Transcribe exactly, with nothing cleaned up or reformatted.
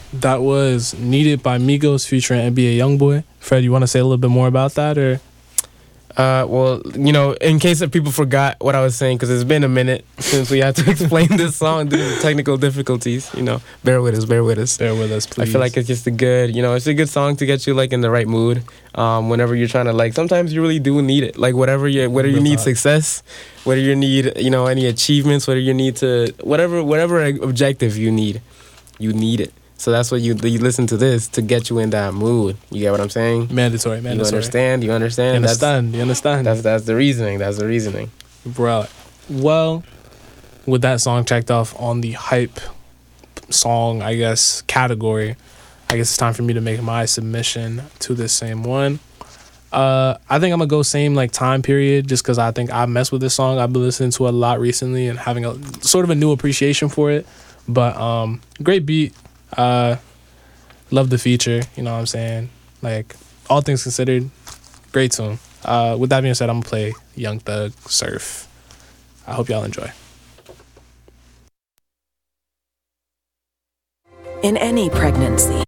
That was Needed by Migos featuring N B A Youngboy. Fred, you want to say a little bit more about that, or? Uh, well, you know, in case if people forgot what I was saying, because it's been a minute since we had to explain this song due to technical difficulties, you know, bear with us, bear with us. Bear with us, please. I feel like it's just a good, you know, it's a good song to get you, like, in the right mood. Um, whenever you're trying to, like, sometimes you really do need it. Like, whatever you, whether you need success, whether you need, you know, any achievements, whether you need to, whatever, whatever objective you need, you need it. So that's what you you listen to this to get you in that mood. You get what I'm saying? Mandatory, mandatory. You understand? You understand? You understand? That's, you understand? That's that's the reasoning. That's the reasoning. Bro, well, with that song checked off on the hype song, I guess, category, I guess it's time for me to make my submission to this same one. Uh, I think I'm gonna go same like time period, just because I think I mess with this song. I've been listening to it a lot recently and having a sort of a new appreciation for it. But um, great beat. Uh, love the feature, you know what I'm saying? Like, all things considered, great tune. Uh, with that being said, I'm gonna play Young Thug, Surf. I hope y'all enjoy. In any pregnancy,